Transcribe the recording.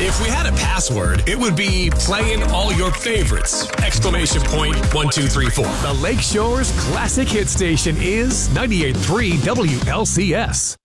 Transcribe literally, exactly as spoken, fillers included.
If we had a password, it would be playing all your favorites. Exclamation point one, two, three, four. The Lakeshore's classic hit station is ninety-eight point three W L C S.